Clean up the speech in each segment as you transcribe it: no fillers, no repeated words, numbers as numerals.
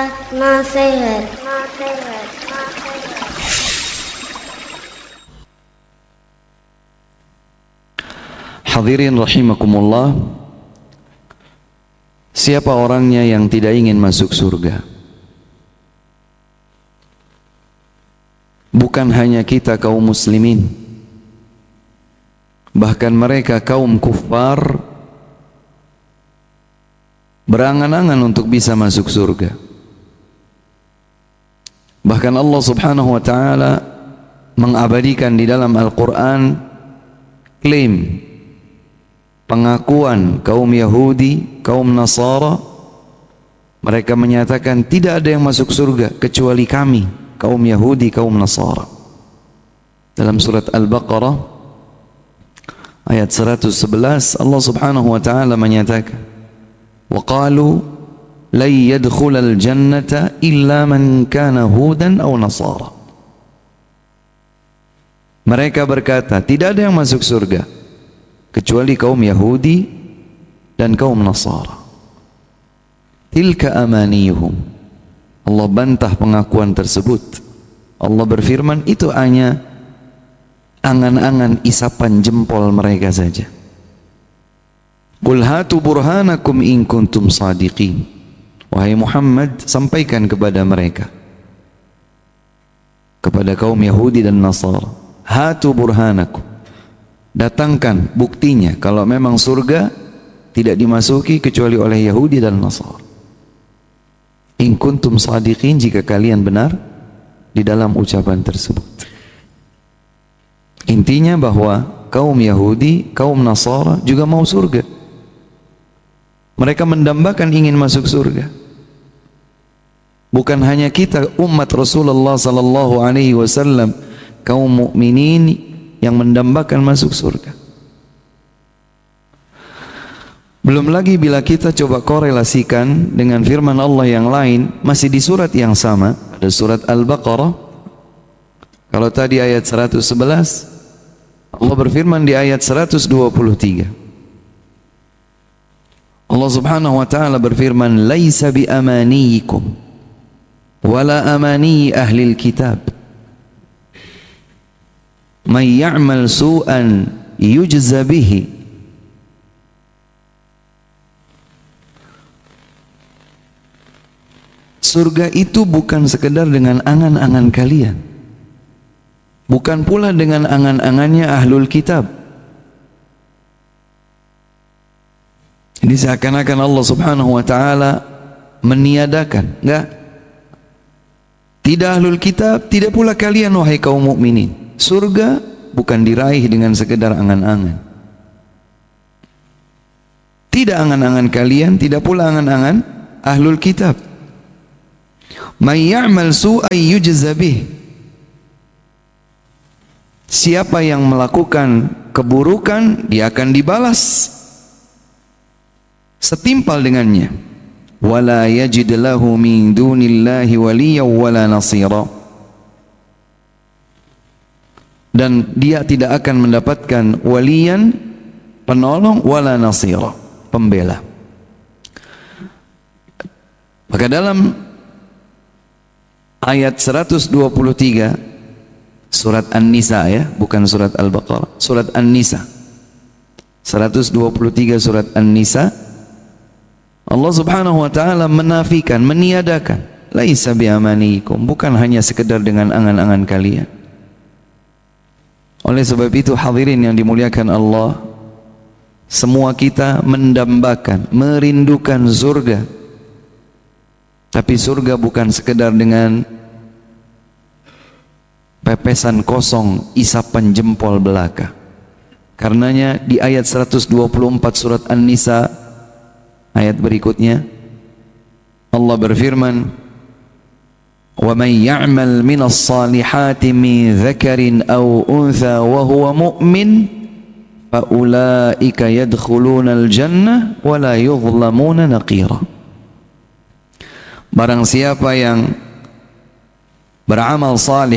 nasihat. Hadirin rahimakumullah, siapa orangnya yang tidak ingin masuk surga? Bukan hanya kita kaum muslimin, bahkan mereka kaum kufar berangan-angan untuk bisa masuk surga. Bahkan Allah subhanahu wa ta'ala mengabadikan di dalam Al-Quran klaim pengakuan kaum Yahudi, kaum Nasara. Mereka menyatakan tidak ada yang masuk surga kecuali kami, kaum Yahudi, kaum Nasara. Dalam surat Al-Baqarah ayat 111 Allah subhanahu wa ta'ala menyatakan, wa qalu lan yadkhulal jannata illa man kana hudan aw nasara. Mereka berkata tidak ada yang masuk surga kecuali kaum Yahudi dan kaum Nasara. Tilka amaniyuhum. Allah bantah pengakuan tersebut. Allah berfirman itu hanya angan-angan isapan jempol mereka saja. Qul hatu burhanakum in kuntum sadiqin. Wahai Muhammad, sampaikan kepada mereka, kepada kaum Yahudi dan Nasara, hatu burhanakum, datangkan buktinya kalau memang surga tidak dimasuki kecuali oleh Yahudi dan Nasara. In kuntum sadiqin, jika kalian benar di dalam ucapan tersebut. Intinya bahwa kaum Yahudi, kaum Nasara juga mau surga. Mereka mendambakan ingin masuk surga. Bukan hanya kita umat Rasulullah sallallahu alaihi wasallam, kaum mukminin yang mendambakan masuk surga. Belum lagi bila kita coba korelasikan dengan firman Allah yang lain, masih di surat yang sama, ada surat Al-Baqarah. Kalau tadi ayat 111, Allah berfirman di ayat 123. Allah subhanahu wa ta'ala berfirman, laisa bi amaniyikum wala amani ahlil kitab man ya'mal su'an yujza bihi. Surga itu bukan sekedar dengan angan-angan kalian, bukan pula dengan angan-angannya ahlul kitab. Ini seakan-akan Allah subhanahu wa ta'ala meniadakan. Enggak, tidak ahlul kitab, tidak pula kalian wahai kaum mukminin. Surga bukan diraih dengan sekedar angan-angan. Tidak angan-angan kalian, tidak pula angan-angan ahlul kitab. May ya'mal su'an yujza bih. Siapa yang melakukan keburukan, dia akan dibalas setimpal dengannya. Wala yajid lahu min dunillahi waliyyan wala nasira. Dan dia tidak akan mendapatkan waliyan, penolong, wala nasira, pembela. Maka dalam ayat 123 surat An-Nisa, ya, bukan surat Al-Baqarah, surat An-Nisa 123 surat An-Nisa, Allah subhanahu wa ta'ala menafikan, meniadakan, laisa biamanikum, bukan hanya sekedar dengan angan-angan kalian. Oleh sebab itu hadirin yang dimuliakan Allah, semua kita mendambakan, merindukan surga. Tapi surga bukan sekedar dengan pepesan kosong, isapan jempol belaka. Karenanya di ayat 124 surat An-Nisa ayat berikutnya Allah berfirman, وَمَنْ يَعْمَلْ مِنَ الصَّالِحَاتِ مِنْ ذَكَرٍ أَوْ أُنْثَى وَهُوَ مُؤْمِنٌ فَأُولَئِكَ يَدْخُلُونَ الْجَنَّةَ وَلَا يُظْلَمُونَ نَقِيرًا. Barang siapa yang beramal salih,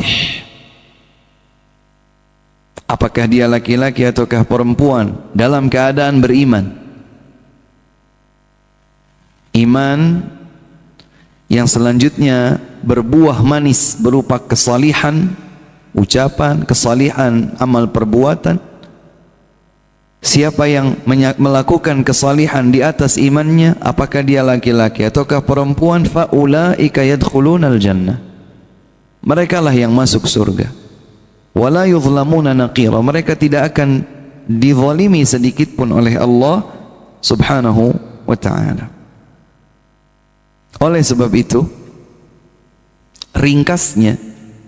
apakah dia laki-laki ataukah perempuan, dalam keadaan beriman, iman yang selanjutnya berbuah manis berupa kesalihan ucapan, kesalihan amal perbuatan. Siapa yang melakukan kesalihan di atas imannya, apakah dia laki-laki ataukah perempuan, faulaika yadkhulunal jannah, mereka lah yang masuk surga. Wala yuzlamuna naqira, mereka tidak akan dizalimi sedikit pun oleh Allah subhanahu wa ta'ala. Oleh sebab itu, ringkasnya,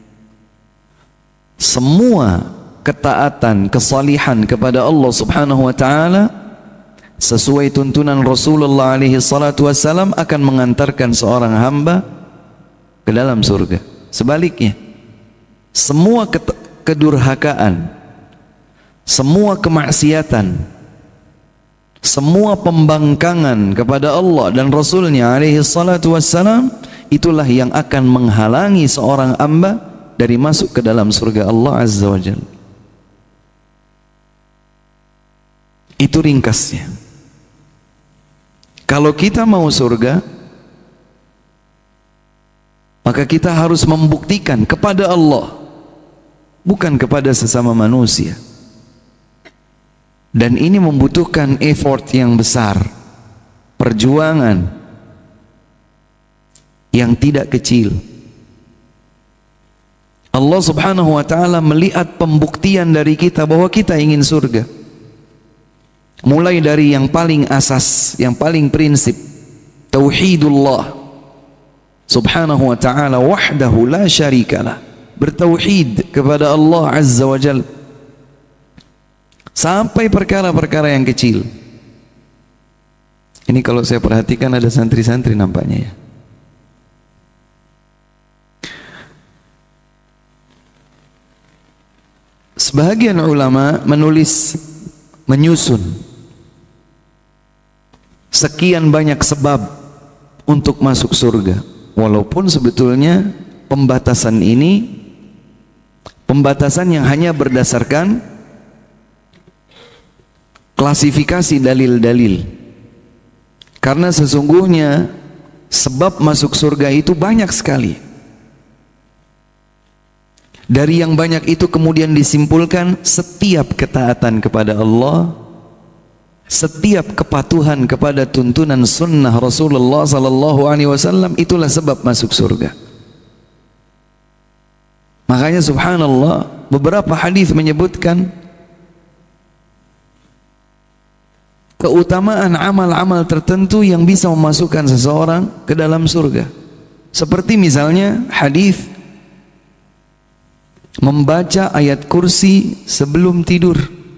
semua ketaatan, kesalihan kepada Allah subhanahu wa ta'ala sesuai tuntunan Rasulullah alaihi salatu wassalam akan mengantarkan seorang hamba ke dalam surga. Sebaliknya, semua kedurhakaan, semua kemaksiatan, semua pembangkangan kepada Allah dan Rasulnya alaihi salatu wassalam, itulah yang akan menghalangi seorang hamba dari masuk ke dalam surga Allah azza wa jalla. Itu ringkasnya. Kalau kita mau surga, maka kita harus membuktikan kepada Allah, bukan kepada sesama manusia. Dan ini membutuhkan effort yang besar, perjuangan yang tidak kecil. Allah subhanahu wa ta'ala melihat pembuktian dari kita bahwa kita ingin surga. Mulai dari yang paling asas, yang paling prinsip, tauhidullah subhanahu wa ta'ala wahdahu la syarikalah, bertauhid kepada Allah azza wa jalla, sampai perkara-perkara yang kecil. Ini kalau saya perhatikan ada santri-santri nampaknya ya. Sebagian ulama menyusun sekian banyak sebab untuk masuk surga, walaupun sebetulnya pembatasan ini pembatasan yang hanya berdasarkan klasifikasi dalil-dalil, karena sesungguhnya sebab masuk surga itu banyak sekali. Dari yang banyak itu kemudian disimpulkan setiap ketaatan kepada Allah, setiap kepatuhan kepada tuntunan sunnah Rasulullah sallallahu alaihi wasallam, itulah sebab masuk surga. Makanya subhanallah, beberapa hadis menyebutkan keutamaan amal-amal tertentu yang bisa memasukkan seseorang ke dalam surga. Seperti misalnya hadis membaca ayat kursi sebelum tidur.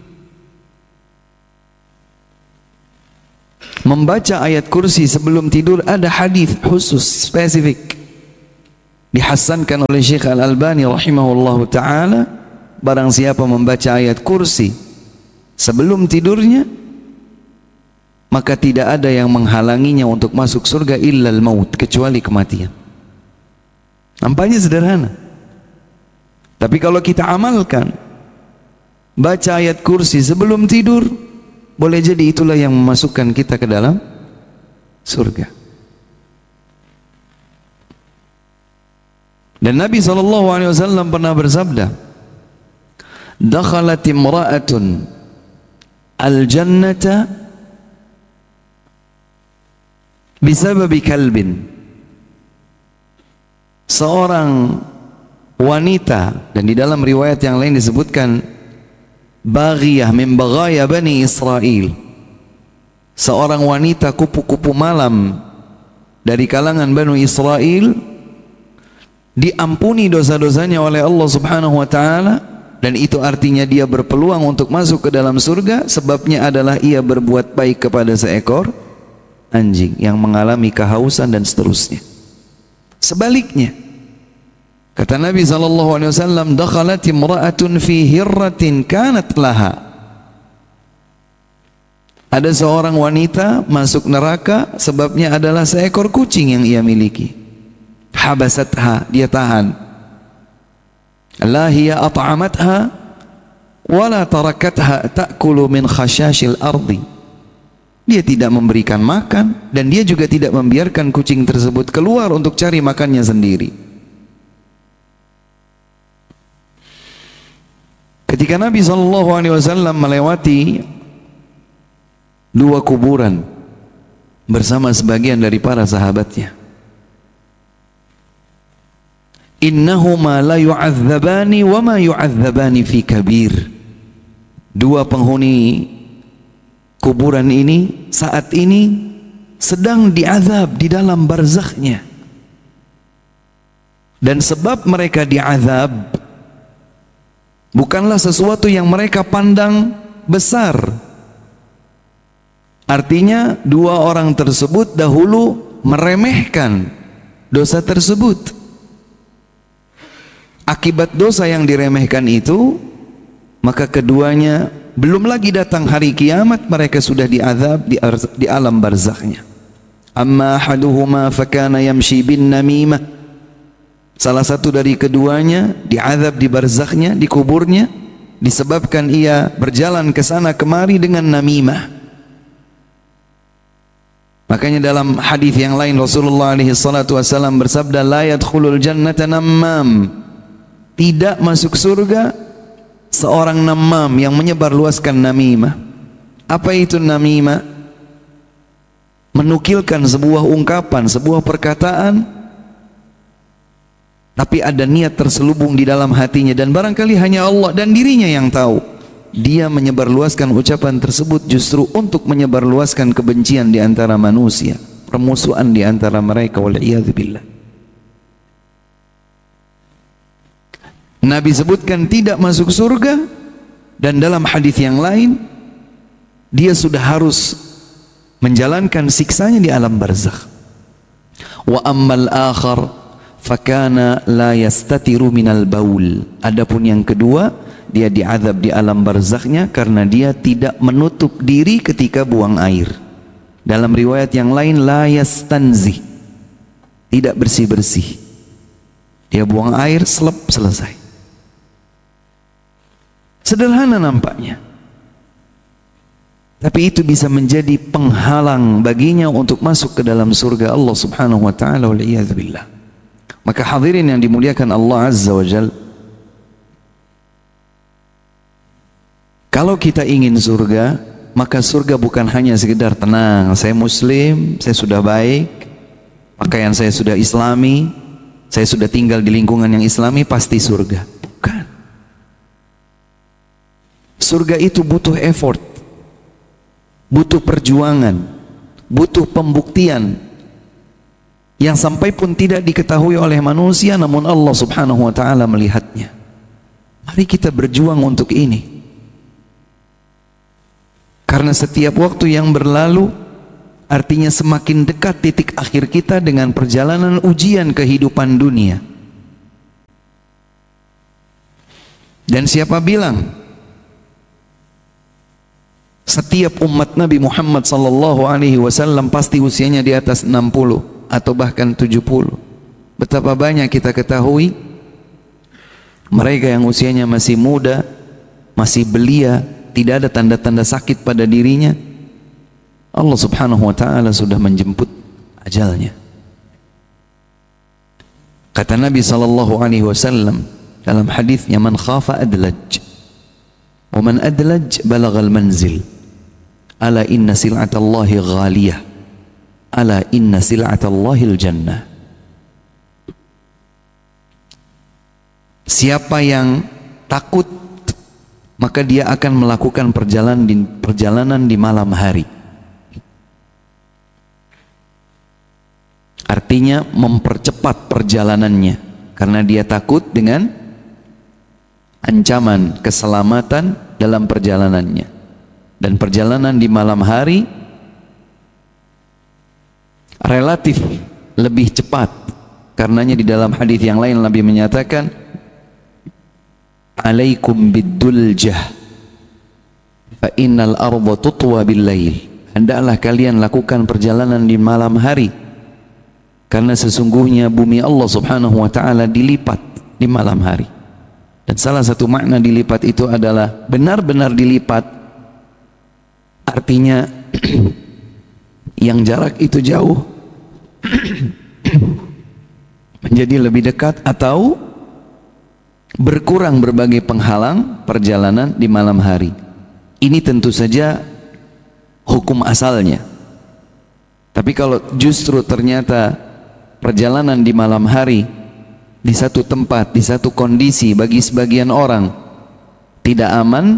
Membaca ayat kursi sebelum tidur ada hadis khusus spesifik, dihasankan oleh Syekh Al-Albani rahimahullahu ta'ala. Barang siapa membaca ayat kursi sebelum tidurnya, maka tidak ada yang menghalanginya untuk masuk surga illal maut, kecuali kematian. Nampaknya sederhana, tapi kalau kita amalkan, baca ayat kursi sebelum tidur, boleh jadi itulah yang memasukkan kita ke dalam surga. Dan Nabi SAW pernah bersabda, dakhalat imra'atun al-jannata bisababi kalbin. Seorang wanita, dan di dalam riwayat yang lain disebutkan baghiyah min baghaya Bani Israel, seorang wanita kupu-kupu malam dari kalangan Bani Israel, diampuni dosa-dosanya oleh Allah subhanahu wa ta'ala, dan itu artinya dia berpeluang untuk masuk ke dalam surga. Sebabnya adalah ia berbuat baik kepada seekor anjing yang mengalami kehausan dan seterusnya. Sebaliknya, kata Nabi SAW, dakhalat imra'atun fi hirratin kanat laha. Ada seorang wanita masuk neraka, sebabnya adalah seekor kucing yang ia miliki. Habasatha, dia tahan. La hiya at'amatha wala tarakatha ta'kulu min khashashil ardi. Dia tidak memberikan makan, dan dia juga tidak membiarkan kucing tersebut keluar untuk cari makannya sendiri. Ketika Nabi SAW melewati dua kuburan bersama sebagian dari para sahabatnya, innahuma la yu'adzabani wa ma yu'adzabani fi kabir. Dua penghuni kuburan ini saat ini sedang diazab di dalam barzakhnya, dan sebab mereka diazab bukanlah sesuatu yang mereka pandang besar. Artinya dua orang tersebut dahulu meremehkan dosa tersebut. Akibat dosa yang diremehkan itu, maka keduanya belum lagi datang hari kiamat, mereka sudah diazab di alam barzakhnya. Amma ahaduhuma fakana yamshi bin namimah. Salah satu dari keduanya diazab di barzakhnya, di kuburnya, disebabkan ia berjalan ke sana kemari dengan namimah. Makanya dalam hadis yang lain Rasulullah alaihi salatu wasallam bersabda, la yadkhulul jannata nammam. Tidak masuk surga seorang namam yang menyebarluaskan namimah. Apa itu namimah? Menukilkan sebuah ungkapan, sebuah perkataan, tapi ada niat terselubung di dalam hatinya, dan barangkali hanya Allah dan dirinya yang tahu. Dia menyebarluaskan ucapan tersebut justru untuk menyebarluaskan kebencian di antara manusia, permusuhan di antara mereka, wal'iyadzubillah. Nabi sebutkan tidak masuk surga, dan dalam hadis yang lain dia sudah harus menjalankan siksanya di alam barzakh. Wa ammal akhar fakana la yastatiru minal baul. Adapun yang kedua, dia diazab di alam barzakhnya karena dia tidak menutup diri ketika buang air. Dalam riwayat yang lain, la yastanzi, tidak bersih-bersih. Dia buang air, selep, selesai. Sederhana nampaknya, tapi itu bisa menjadi penghalang baginya untuk masuk ke dalam surga Allah subhanahu wa ta'ala, wal'iyadzubillah. Maka hadirin yang dimuliakan Allah azza wa jal, kalau kita ingin surga, maka surga bukan hanya sekedar tenang, saya muslim, saya sudah baik, pakaian saya sudah islami, saya sudah tinggal di lingkungan yang islami, pasti surga. Bukan. Surga itu butuh effort, butuh perjuangan, butuh pembuktian yang sampai pun tidak diketahui oleh manusia, namun Allah subhanahu wa ta'ala melihatnya. Mari kita berjuang untuk ini, karena setiap waktu yang berlalu artinya semakin dekat titik akhir kita dengan perjalanan ujian kehidupan dunia. Dan siapa bilang setiap umat Nabi Muhammad sallallahu alaihi wasallam pasti usianya di atas 60 atau bahkan 70? Betapa banyak kita ketahui mereka yang usianya masih muda, masih belia, tidak ada tanda-tanda sakit pada dirinya, Allah subhanahu wa ta'ala sudah menjemput ajalnya. Kata Nabi sallallahu alaihi wasallam dalam hadisnya, man khafa adlaj, wa man adlaj balagal manzil, ala inna sil'atallahi ghaliyah, ala inna sil'atallahil jannah. Siapa yang takut, maka dia akan melakukan perjalanan di malam hari. Artinya mempercepat perjalanannya, karena dia takut dengan ancaman keselamatan dalam perjalanannya. Dan perjalanan di malam hari relatif lebih cepat, karenanya di dalam hadis yang lain Nabi menyatakan, alaikum bidduljah fa innal arda tutwa bil lail. Hendaklah kalian lakukan perjalanan di malam hari, karena sesungguhnya bumi Allah subhanahu wa ta'ala dilipat di malam hari. Dan salah satu makna dilipat itu adalah benar-benar dilipat, artinya yang jarak itu jauh menjadi lebih dekat, atau berkurang berbagai penghalang perjalanan di malam hari. Ini tentu saja hukum asalnya. Tapi kalau justru ternyata perjalanan di malam hari di satu tempat, di satu kondisi bagi sebagian orang tidak aman,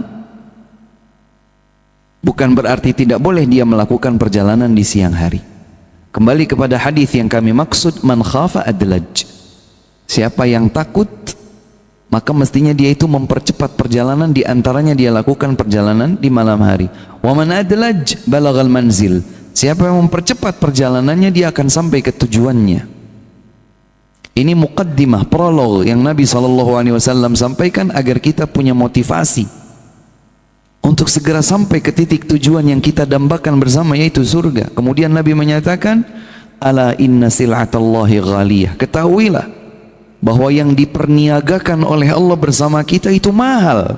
bukan berarti tidak boleh dia melakukan perjalanan di siang hari. Kembali kepada hadis yang kami maksud, man khafa adlaj. Siapa yang takut, maka mestinya dia itu mempercepat perjalanan, di antaranya dia lakukan perjalanan di malam hari. Wa man adlaj balagal manzil. Siapa yang mempercepat perjalanannya, dia akan sampai ke tujuannya. Ini muqaddimah, prolog yang Nabi SAW sampaikan agar kita punya motivasi untuk segera sampai ke titik tujuan yang kita dambakan bersama, yaitu surga. Kemudian Nabi menyatakan, ala inna sil'atallahi ghaliyah. Ketahuilah bahwa yang diperniagakan oleh Allah bersama kita itu mahal.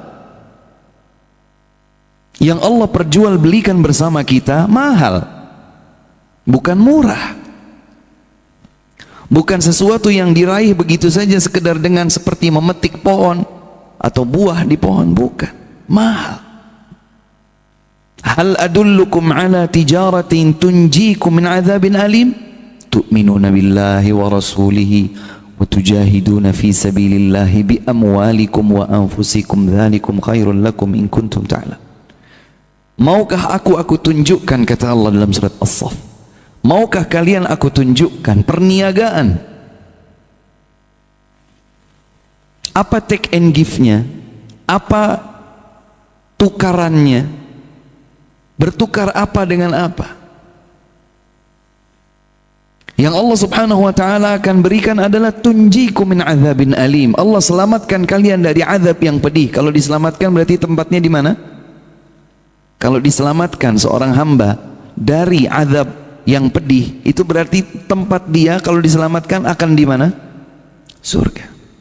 Yang Allah perjualbelikan bersama kita mahal, bukan murah. Bukan sesuatu yang diraih begitu saja sekedar dengan seperti memetik pohon atau buah di pohon, bukan. Mahal. Hal adullukum ala tijaratin tunjikum min adzabin alim tu'minuna billahi wa rasulihi wa tujahiduna fi sabilillahi bi amwalikum wa anfusikum dzalikum khairul lakum in kuntum ta'lam. Maukah aku tunjukkan, kata Allah dalam surat As-Saff, maukah kalian aku tunjukkan perniagaan? Apa take and give-nya? Apa tukarannya? Bertukar apa dengan apa? Yang Allah subhanahu wa ta'ala akan berikan adalah tunjikum min adzabin alim. Allah selamatkan kalian dari azab yang pedih. Kalau diselamatkan berarti tempatnya di mana? Kalau diselamatkan seorang hamba dari azab yang pedih, itu berarti tempat dia kalau diselamatkan akan di mana? Surga.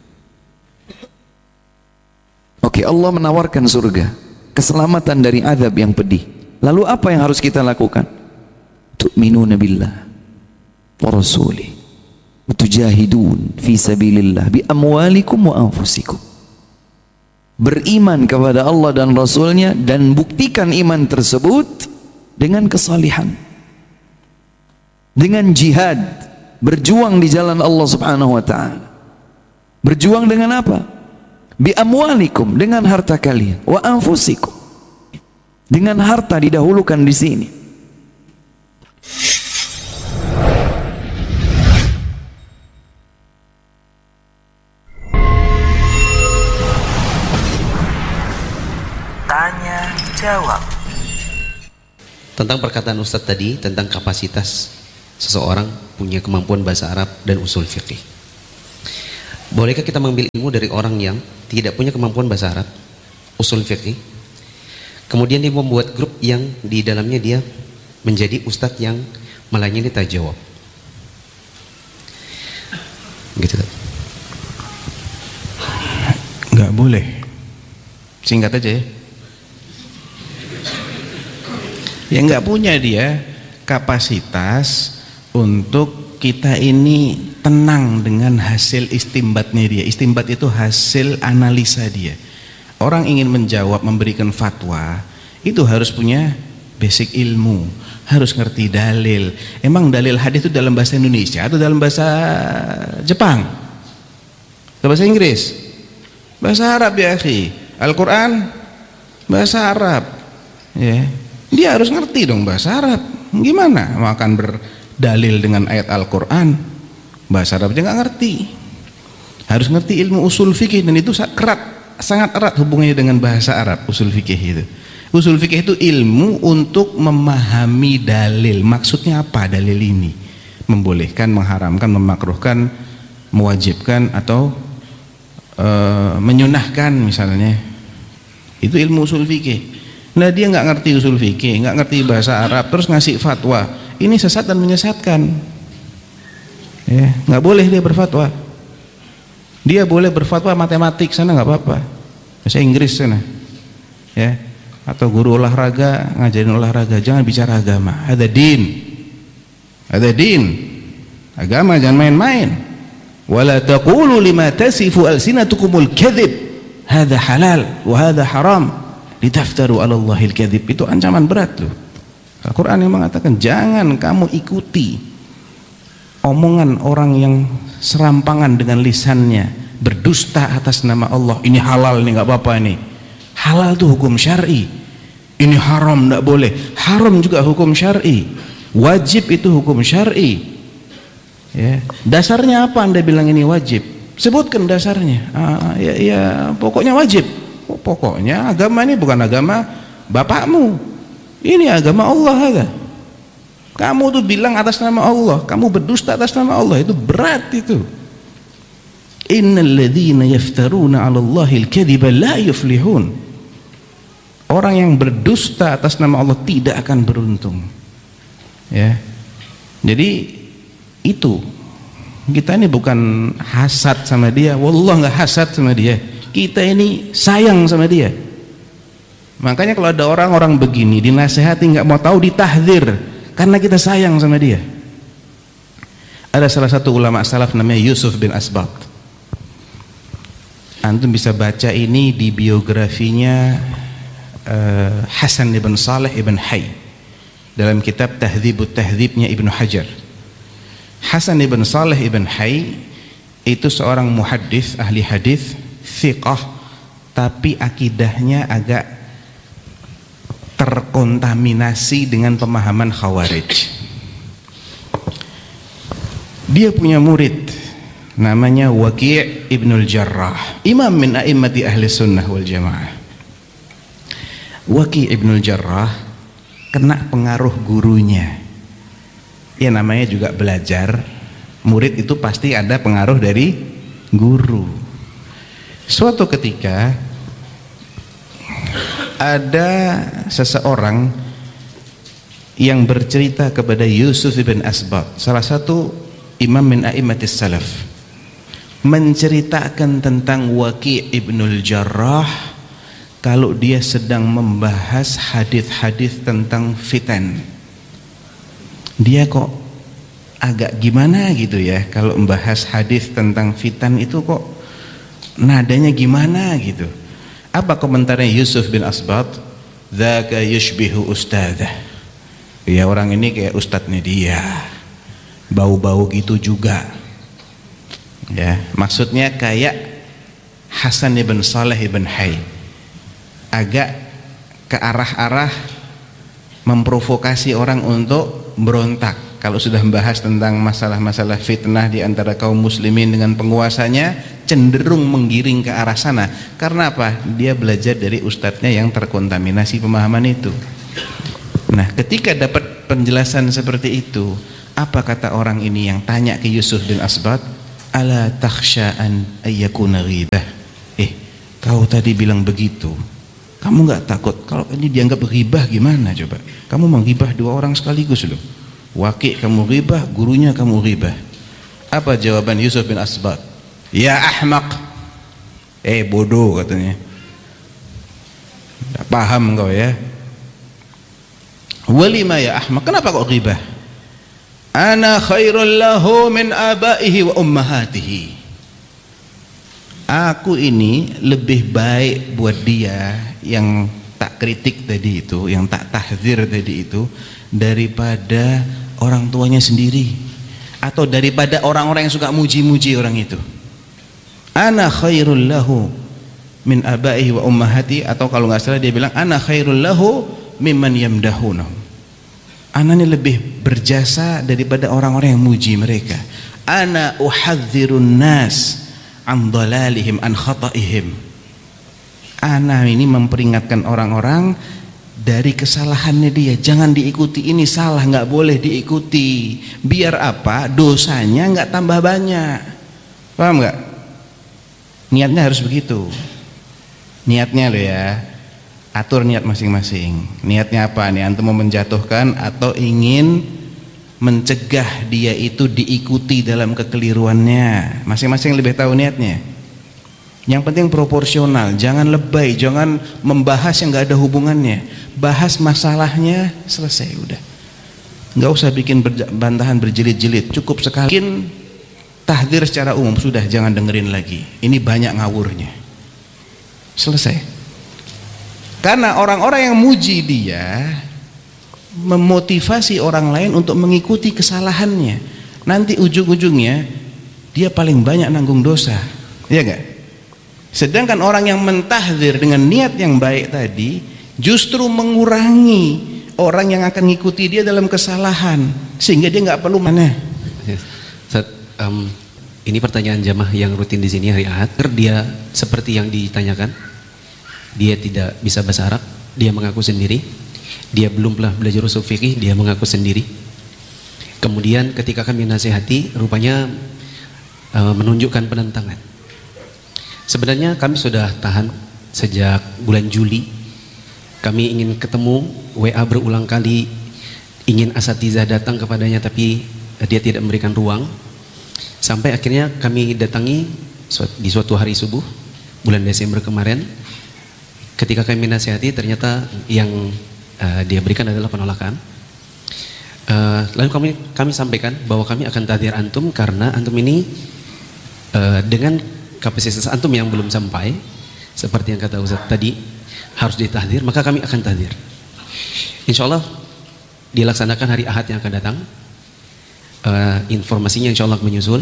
Oke, Allah menawarkan surga, keselamatan dari azab yang pedih. Lalu apa yang harus kita lakukan? Tu'minuna billah wa rasulih wa tujahidun fi sabilillah bi amwalikum wa anfusikum. Beriman kepada Allah dan Rasulnya, dan buktikan iman tersebut dengan kesalihan, dengan jihad, berjuang di jalan Allah subhanahu wa ta'ala. Berjuang dengan apa? Bi amwalikum, dengan harta kalian, wa anfusikum, dengan harta didahulukan di sini. Tanya jawab. Tentang perkataan Ustadz tadi tentang kapasitas seseorang punya kemampuan bahasa Arab dan usul fiqih. Bolehkah kita mengambil ilmu dari orang yang tidak punya kemampuan bahasa Arab, usul fiqih, kemudian dia membuat grup yang di dalamnya dia menjadi ustadz yang melayani tajawab, gitu? Nggak boleh. Singkat aja ya. Ya nggak punya dia kapasitas untuk kita ini tenang dengan hasil istimbatnya dia. Istimbat itu hasil analisa dia. Orang ingin menjawab, memberikan fatwa, itu harus punya basic ilmu, harus ngerti dalil. Emang dalil hadis itu dalam bahasa Indonesia atau dalam bahasa Jepang? Atau bahasa Inggris? Bahasa Arab ya akhi. Al-Quran bahasa Arab. Ya. Dia harus ngerti dong bahasa Arab. Gimana mau akan berdalil dengan ayat Al-Quran? Bahasa Arab aja nggak ngerti. Harus ngerti ilmu usul fikih, dan itu sangat erat hubungannya dengan bahasa Arab. Usul fikih itu, usul fikih itu ilmu untuk memahami dalil. Maksudnya apa dalil ini? Membolehkan, mengharamkan, memakruhkan, mewajibkan, atau menyunahkan misalnya. Itu ilmu usul fikih. Nah dia nggak ngerti usul fikih, nggak ngerti bahasa Arab, terus ngasih fatwa, ini sesat dan menyesatkan. Ya, nggak boleh dia berfatwa. Dia boleh berfatwa matematik sana nggak apa-apa, bahasa Inggris sana, ya, atau guru olahraga ngajarin olahraga, jangan bicara agama. Ada din, Ada din, agama jangan main-main. Wala taqulu lima tasifu alsinatukumul kadhib hadza halal wa hadza haram litaftaru 'ala Allahil kadhib. Itu ancaman berat loh. Al-Qur'an yang mengatakan jangan kamu ikuti omongan orang yang serampangan dengan lisannya, berdusta atas nama Allah. Ini halal, ini nggak apa-apa ini. Halal itu hukum syar'i. Ini haram, nggak boleh. Haram juga hukum syar'i. Wajib itu hukum syar'i. Ya. Dasarnya apa Anda bilang ini wajib? Sebutkan dasarnya. Ya, pokoknya wajib. Pokoknya agama ini bukan agama bapakmu. Ini agama Allah ada. Kamu tuh bilang atas nama Allah, kamu berdusta atas nama Allah, itu berat itu. Innal ladzina yaftaruna 'ala Allahil kadhiba la yuflihun. Orang yang berdusta atas nama Allah tidak akan beruntung. Ya. Jadi itu, kita ini bukan hasad sama dia. Wallah nggak hasad sama dia. Kita ini sayang sama dia. Makanya kalau ada orang-orang begini dinasehati nggak mau tahu, ditahdzir, karena kita sayang sama dia. Ada salah satu ulama salaf namanya Yusuf bin Asbat. Antum bisa baca ini di biografinya Hasan ibn Saleh ibn Hayy dalam kitab Tahdzibut Tahdzibnya Ibnu Hajar. Hasan ibn Saleh ibn Hayy itu seorang muhaddits, ahli hadis, thiqah, tapi akidahnya agak terkontaminasi dengan pemahaman Khawarij. Dia punya murid namanya Waqi' ibnul Jarrah, imam min a'immati ahli sunnah wal jamaah. Waqi' ibnul Jarrah kena pengaruh gurunya. Ya namanya juga belajar, murid itu pasti ada pengaruh dari guru. Suatu ketika ada seseorang yang bercerita kepada Yusuf bin Asbat, salah satu imam min a'immatis salaf, menceritakan tentang Waqi' ibnul Jarrah kalau dia sedang membahas hadis-hadis tentang fitan. Dia kok agak gimana gitu ya kalau membahas hadis tentang fitan, itu kok nadanya gimana gitu. Apa komentarnya Yusuf bin Asbat? Dzaka yushbihu ustadzah. Ya orang ini kayak ustadznya dia, bau-bau gitu juga. Ya, maksudnya kayak Hasan ibn Saleh ibn Hayy, agak ke arah-arah memprovokasi orang untuk berontak kalau sudah membahas tentang masalah-masalah fitnah di antara kaum muslimin dengan penguasanya, cenderung menggiring ke arah sana. Karena apa? Dia belajar dari ustadznya yang terkontaminasi pemahaman itu. Nah, ketika dapat penjelasan seperti itu, apa kata orang ini yang tanya ke Yusuf bin Asbat? Ala takhsha an ayyakuna ghibah. Kau tadi bilang begitu, kamu nggak takut kalau ini dianggap ghibah gimana coba? Kamu menghibah dua orang sekaligus loh. Waqi' kamu ghibah, gurunya kamu ghibah. Apa jawaban Yusuf bin Asbat? Ya ahmaq. Bodoh katanya. Tidak paham engkau ya. Walima ya ahmaq, kenapa kok ghibah? Ana khairul lahu min abaihi wa ummahatihi. Aku ini lebih baik buat dia yang tak kritik tadi itu, yang tak tahdzir tadi itu, daripada orang tuanya sendiri, atau daripada orang-orang yang suka muji-muji orang itu. Ana khairul lahu min abaihi wa ummahati, atau kalau nggak salah dia bilang ana khairul lahu mimman yamdahunahu. Ana ini lebih berjasa daripada orang-orang yang muji mereka. Ana uhadzirun nas an dhalalihim an khata'ihim. Ana ini memperingatkan orang-orang dari kesalahannya dia, jangan diikuti, ini salah, nggak boleh diikuti. Biar apa? Dosanya nggak tambah banyak. Paham nggak? Niatnya harus begitu. Niatnya lo ya, atur niat masing-masing. Niatnya apa nih? Antum mau menjatuhkan atau ingin mencegah dia itu diikuti dalam kekeliruannya? Masing-masing lebih tahu niatnya. Yang penting proporsional, jangan lebay, jangan membahas yang nggak ada hubungannya. Bahas masalahnya, selesai udah. nggak usah bikin bantahan berjilid-jilid, cukup sekali bikin tahdzir secara umum, sudah jangan dengerin lagi, ini banyak ngawurnya, selesai. Karena orang-orang yang muji dia memotivasi orang lain untuk mengikuti kesalahannya, nanti ujung-ujungnya dia paling banyak nanggung dosa, ya enggak? Sedangkan orang yang mentahdzir dengan niat yang baik tadi justru mengurangi orang yang akan ngikuti dia dalam kesalahan, sehingga dia nggak perlu mana. Ini pertanyaan jamaah yang rutin di sini hari Ahad. Dia seperti yang ditanyakan, dia tidak bisa bahasa Arab, dia mengaku sendiri. Dia belum pernah belajar usul fikih, dia mengaku sendiri. Kemudian ketika kami nasihati, rupanya menunjukkan penentangan. Sebenarnya kami sudah tahan sejak bulan Juli. Kami ingin ketemu, WA berulang kali, ingin asatizah datang kepadanya, tapi dia tidak memberikan ruang. Sampai akhirnya kami datangi di suatu hari subuh bulan Desember kemarin. Ketika kami nasihati, ternyata yang dia berikan adalah penolakan. Lalu kami sampaikan bahwa kami akan tahdzir antum karena antum ini dengan kapasitas antum yang belum sampai, seperti yang kata Ustaz tadi, harus ditahdzir, maka kami akan tahdzir. Insya Allah dilaksanakan hari Ahad yang akan datang. Informasinya insya Allah menyusul.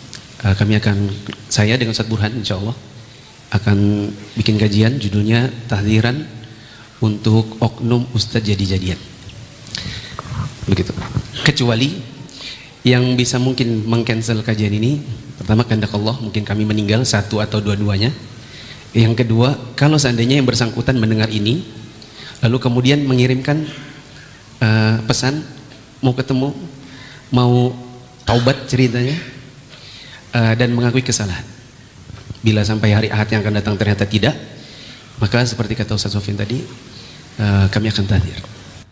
Saya dengan Ustaz Burhan insya Allah akan bikin kajian, judulnya tahdziran untuk oknum ustadz jadi-jadian. Begitu. Kecuali yang bisa mungkin mengcancel kajian ini, pertama kehendak Allah, mungkin kami meninggal satu atau dua-duanya. Yang kedua, kalau seandainya yang bersangkutan mendengar ini lalu kemudian mengirimkan pesan mau ketemu, mau taubat ceritanya, dan mengakui kesalahan, bila sampai hari Ahad yang akan datang ternyata tidak, maka seperti kata Ustaz Sofyan tadi, kami akan tahdzir.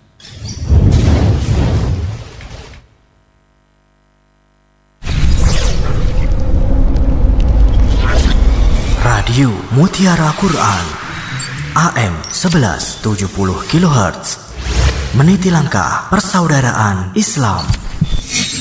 Radio Mutiara Quran AM 1170 kHz, meniti langkah persaudaraan Islam.